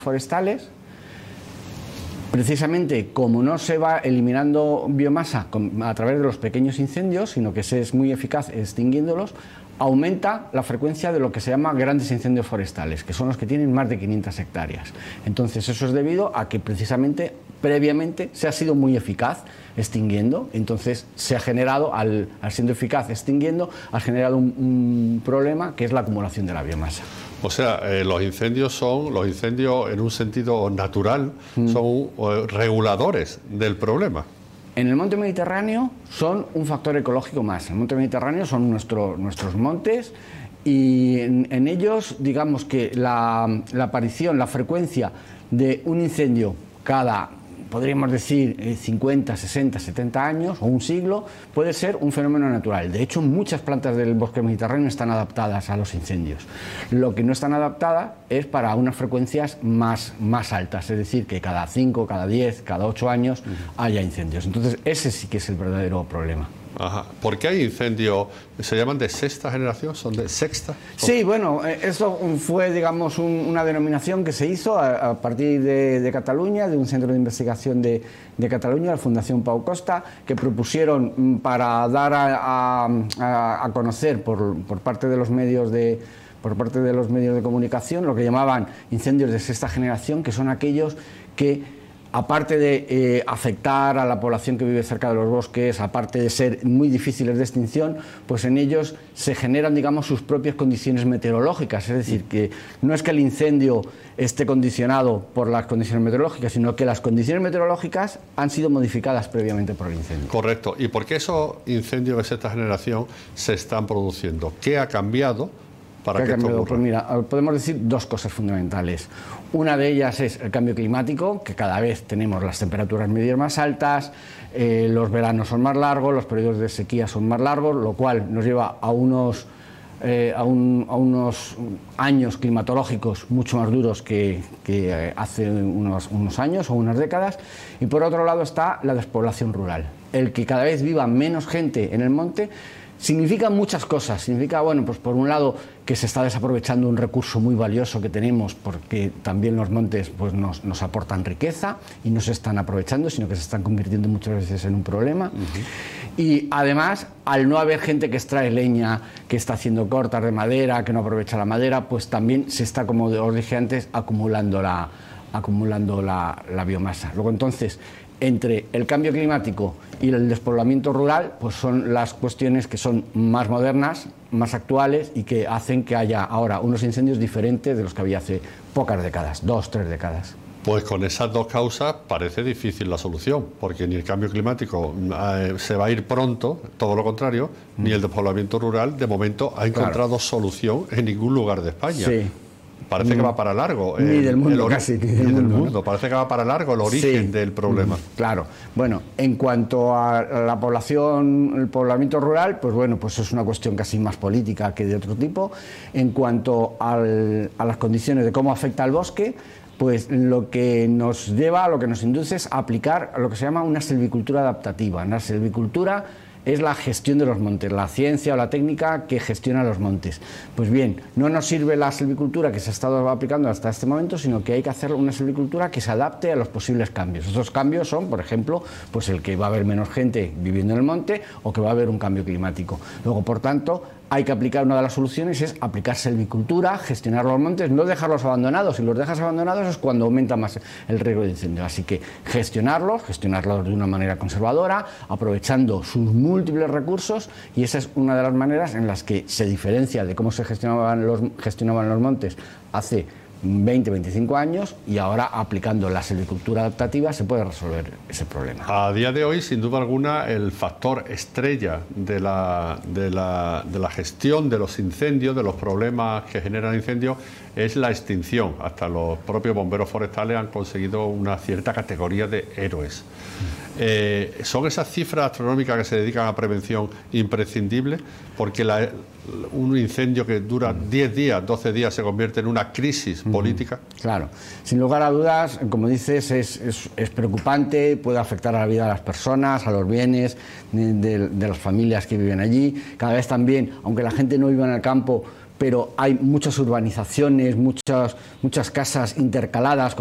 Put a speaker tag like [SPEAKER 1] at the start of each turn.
[SPEAKER 1] forestales, precisamente como no se va eliminando biomasa a través de los pequeños incendios, sino que se es muy eficaz extinguiéndolos, aumenta la frecuencia de lo que se llama grandes incendios forestales, que son los que tienen más de 500 hectáreas. Entonces eso es debido a que precisamente previamente se ha sido muy eficaz extinguiendo, entonces se ha generado, al siendo eficaz extinguiendo, ha generado un problema que es la acumulación de la biomasa.
[SPEAKER 2] O sea, los incendios en un sentido natural, son reguladores del problema.
[SPEAKER 1] En el monte Mediterráneo son un factor ecológico más. El monte Mediterráneo son nuestros montes y en ellos, digamos que la aparición, la frecuencia de un incendio cada, podríamos decir, 50, 60, 70 años o un siglo, puede ser un fenómeno natural. De hecho, muchas plantas del bosque mediterráneo están adaptadas a los incendios. Lo que no están adaptadas es para unas frecuencias más altas, es decir, que cada 5, cada 10, cada 8 años haya incendios. Entonces, ese sí que es el verdadero problema.
[SPEAKER 2] Ajá. ¿Por qué hay incendios? ¿Se llaman de sexta generación? ¿Son de sexta?
[SPEAKER 1] Sí, bueno, eso fue, digamos, una denominación que se hizo a partir de Cataluña, de un centro de investigación de Cataluña, la Fundación Pau Costa, que propusieron para dar a conocer por parte de los medios de comunicación lo que llamaban incendios de sexta generación, que son aquellos que, aparte de afectar a la población que vive cerca de los bosques, aparte de ser muy difíciles de extinción, pues en ellos se generan, digamos, sus propias condiciones meteorológicas. Es decir, que no es que el incendio esté condicionado por las condiciones meteorológicas, sino que las condiciones meteorológicas han sido modificadas previamente por el incendio.
[SPEAKER 2] Correcto. ¿Y por qué esos incendios de sexta generación se están produciendo? ¿Qué ha cambiado para que esto ocurra?
[SPEAKER 1] Pues mira, podemos decir dos cosas fundamentales. Una de ellas es el cambio climático, que cada vez tenemos las temperaturas medias más altas, los veranos son más largos, los periodos de sequía son más largos, lo cual nos lleva a unos años climatológicos mucho más duros que hace unos años o unas décadas. Y por otro lado está la despoblación rural. El que cada vez viva menos gente en el monte significa muchas cosas. Significa, bueno, pues por un lado que se está desaprovechando un recurso muy valioso que tenemos, porque también los montes pues nos aportan riqueza y no se están aprovechando, sino que se están convirtiendo muchas veces en un problema. Y además, al no haber gente que extrae leña, que está haciendo cortas de madera, que no aprovecha la madera, pues también se está, como os dije antes, acumulando la biomasa. Luego, entonces, entre el cambio climático y el despoblamiento rural, pues son las cuestiones que son más modernas, más actuales y que hacen que haya ahora unos incendios diferentes de los que había hace pocas décadas, 2, 3 décadas.
[SPEAKER 2] Pues con esas dos causas parece difícil la solución, porque ni el cambio climático se va a ir pronto, todo lo contrario, ni el despoblamiento rural de momento ha encontrado solución en ningún lugar de España.
[SPEAKER 1] Sí.
[SPEAKER 2] Parece que va para largo.
[SPEAKER 1] Ni del mundo casi. Ni del mundo.
[SPEAKER 2] ¿No? Parece que va para largo el origen del problema.
[SPEAKER 1] Claro. Bueno, en cuanto a la población, el poblamiento rural, pues bueno, pues es una cuestión casi más política que de otro tipo. En cuanto a las condiciones de cómo afecta al bosque, pues lo que nos lleva, lo que nos induce es a aplicar lo que se llama una silvicultura adaptativa. Una silvicultura es la gestión de los montes, la ciencia o la técnica que gestiona los montes. Pues bien, no nos sirve la silvicultura que se ha estado aplicando hasta este momento, sino que hay que hacer una silvicultura que se adapte a los posibles cambios. Esos cambios son, por ejemplo, pues el que va a haber menos gente viviendo en el monte o que va a haber un cambio climático. Luego, por tanto, hay que aplicar, una de las soluciones es aplicar silvicultura, gestionar los montes, no dejarlos abandonados. Si los dejas abandonados es cuando aumenta más el riesgo de incendio. Así que gestionarlos de una manera conservadora, aprovechando sus múltiples recursos, y esa es una de las maneras en las que se diferencia de cómo se gestionaban los montes hace 20, 25 años, y ahora aplicando la silvicultura adaptativa se puede resolver ese problema.
[SPEAKER 2] A día de hoy, sin duda alguna, el factor estrella de la gestión de los incendios, de los problemas que generan incendios, es la extinción. Hasta los propios bomberos forestales han conseguido una cierta categoría de héroes. ¿Son esas cifras astronómicas que se dedican a prevención imprescindibles? Porque un incendio que dura 10 días, 12 días, se convierte en una crisis política.
[SPEAKER 1] Claro, sin lugar a dudas, como dices, es preocupante, puede afectar a la vida de las personas, a los bienes de las familias que viven allí. Cada vez también, aunque la gente no viva en el campo, pero hay muchas urbanizaciones, muchas casas intercaladas